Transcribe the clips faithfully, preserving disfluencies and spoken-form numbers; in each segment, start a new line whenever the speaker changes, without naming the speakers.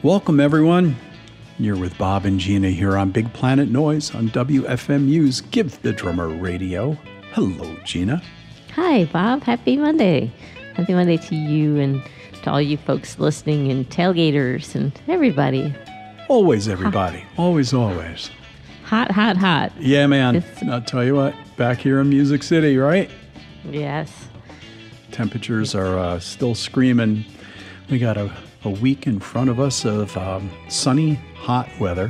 Welcome, everyone. You're with Bob and Gina here on Big Planet Noise on W F M U's Give the Drummer Radio. Hello, Gina.
Hi, Bob. Happy Monday. Happy Monday to you and to all you folks listening and tailgaters and everybody.
Always everybody. Hot. Always, always.
Hot, hot, hot.
Yeah, man. It's, I'll tell you what, back here in Music City, right?
Yes.
Temperatures are uh, still screaming. We got a, a week in front of us of um, sunny, hot weather.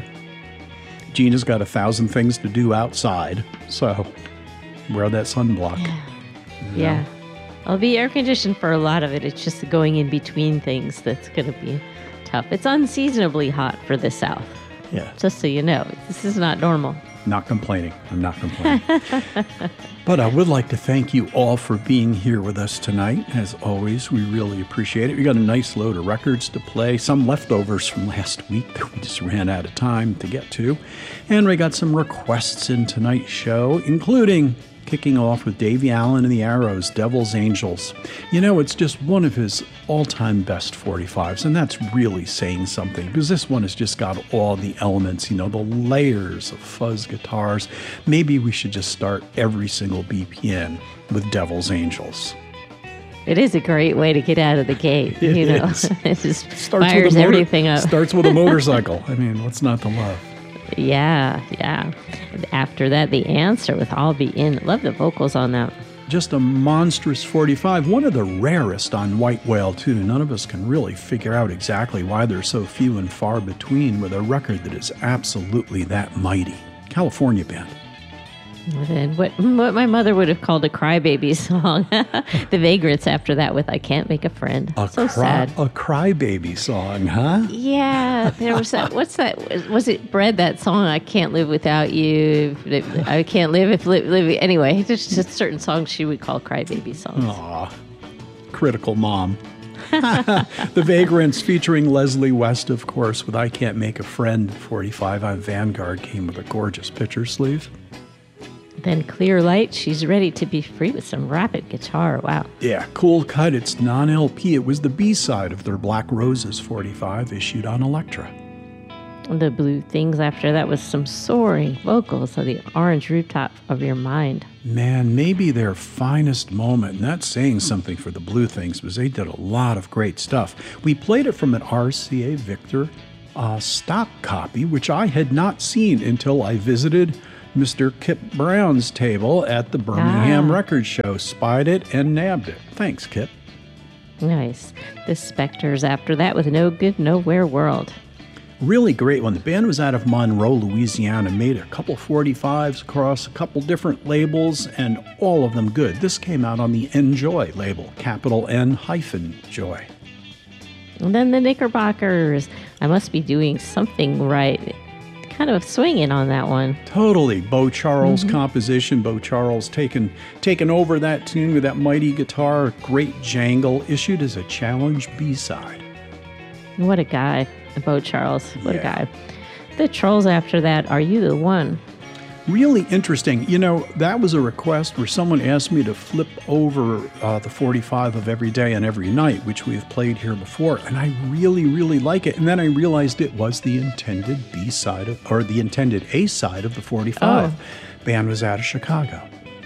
Gina's got a thousand things to do outside, so wear that sunblock.
Yeah.
You know?
Yeah. I'll be air conditioned for a lot of it. It's just the going in between things that's going to be tough. It's unseasonably hot for the South.
Yeah.
Just so you know, this is not normal.
Not complaining. I'm not complaining. But I would like to thank you all for being here with us tonight. As always, we really appreciate it. We got a nice load of records to play, some leftovers from last week that we just ran out of time to get to. And we got some requests in tonight's show, including kicking off with Davey Allen and the Arrows, Devil's Angels. You know, it's just one of his all-time best forty-fives, and that's really saying something, because this one has just got all the elements, you know, the layers of fuzz guitars. Maybe we should just start every single B P N with Devil's Angels.
It is a great way to get out of the gate,
It
you know.
is.
It just
Starts
fires
with a motor-
everything up.
Starts with a motorcycle. I mean, what's not to love?
Yeah, yeah. After that, The Answer with I'll Be In. Love the vocals on that.
Just a monstrous forty-five, one of the rarest on White Whale, too. None of us can really figure out exactly why they're so few and far between with a record that is absolutely that mighty. California band.
And what what my mother would have called a crybaby song. The Vagrants after that with I Can't Make a Friend.
A
so
cry,
sad.
A crybaby song, huh?
Yeah, there was that. What's that? Was it Bread? That song? I can't live without you. I can't live if live. live anyway, there's just certain songs she would call crybaby songs.
Aw, critical mom. The Vagrants featuring Leslie West, of course, with I Can't Make a Friend. forty-five on Vanguard came with a gorgeous picture sleeve.
Then Clear Light, She's Ready to Be Free with some rapid guitar. Wow.
Yeah, cool cut. It's non-L P. It was the B-side of their Black Roses forty-five issued on Elektra.
The Blue Things after that was some soaring vocals of the Orange Rooftop of Your Mind.
Man, maybe their finest moment, and that's saying something for the Blue Things, because they did a lot of great stuff. We played it from an R C A Victor uh, stock copy, which I had not seen until I visited Mister Kip Brown's table at the Birmingham
Ah.
Record Show. Spied it and nabbed it. Thanks, Kip.
Nice. The Spectres after that with No Good Nowhere World.
Really great one. The band was out of Monroe, Louisiana, made a couple forty-fives across a couple different labels, and all of them good. This came out on the Enjoy label, capital N hyphen Joy.
And then the Knickerbockers. I Must Be Doing Something Right. Kind of swinging on that one.
Totally. Bo Charles
Mm-hmm.
composition. Bo Charles taking taking over that tune with that mighty guitar. Great jangle. Issued as a challenge B-side.
What a guy. Bo Charles. What
Yeah.
a guy. The Trolls after that, Are You the One?
Really interesting. You know, that was a request where someone asked me to flip over uh, the forty-five of Every Day and Every Night, which we've played here before, and I really, really like it. And then I realized it was the intended B-side, of, or the intended A-side of the forty-five.
Oh.
Band was out of Chicago.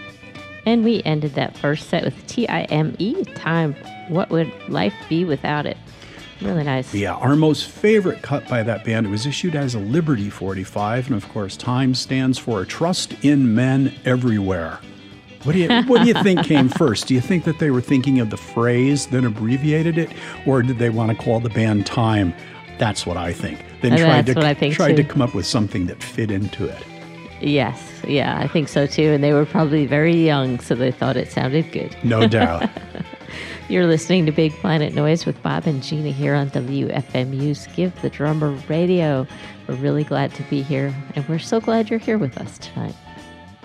And we ended that first set with T I M E, Time. What Would Life Be Without It? Really nice.
Yeah, our most favorite cut by that band, it was issued as a Liberty forty-five, and of course, Time stands for Trust in Men Everywhere. What do you What do you think came first? Do you think that they were thinking of the phrase, then abbreviated it, or did they want to call the band Time? That's what I think. Then
Uh,
tried
that's
to
what I think,
tried
too.
to come up with something that fit into it.
Yes, yeah, I think so too. And they were probably very young, so they thought it sounded good.
No doubt.
You're listening to Big Planet Noise with Bob and Gina here on W F M U's Give the Drummer Radio. We're really glad to be here, and we're so glad you're here with us tonight.